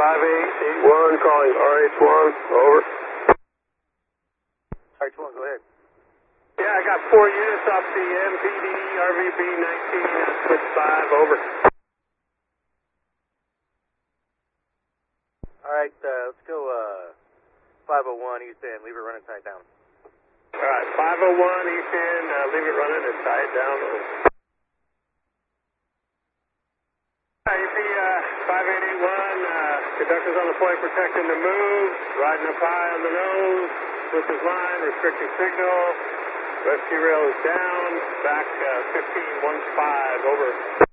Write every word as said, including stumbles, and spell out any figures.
five eight eight one calling R H one, over. R H one, go ahead. Yeah, I got four units off the M P D R V B nineteen, switch five, over. Alright, uh, let's go uh, five oh one East End, leave it running tight down. Alright, five oh one East End, uh, leave it running and tie it down, over. Uh, you see uh, five eight eight one, uh, conductor's on the point protecting the move, riding up high on the nose, with his line, restricting signal, rescue rail is down, back uh, fifteen one five, over.